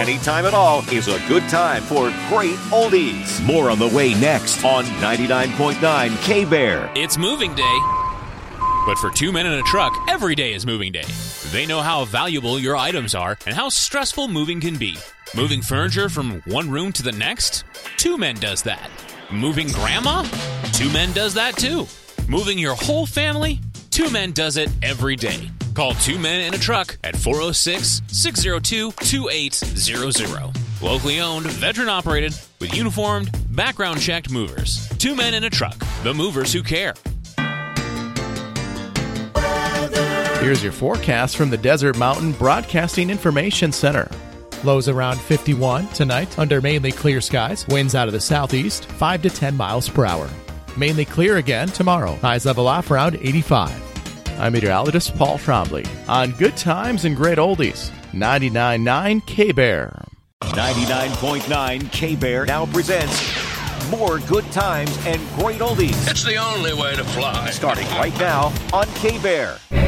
anytime at all is a good time for great oldies. More on the way next on 99.9 K-Bear. It's moving day. But for two men in a truck, every day is moving day. They know how valuable your items are and how stressful moving can be. Moving furniture from one room to the next? 2 men does that. Moving grandma? 2 men does that too. Moving your whole family? 2 men does it every day. Call 2 Men in a Truck at 406-602-2800. Locally owned, veteran operated, with uniformed, background checked movers. 2 Men in a Truck, the movers who care. Here's your forecast from the Desert Mountain Broadcasting Information Center. Lows around 51 tonight under mainly clear skies. Winds out of the southeast, 5 to 10 miles per hour. Mainly clear again tomorrow. Highs level off around 85. I'm meteorologist Paul Trombley on Good Times and Great Oldies. 99.9 K-Bear. 99.9 K-Bear now presents more Good Times and Great Oldies. It's the only way to fly. Starting right now on K-Bear.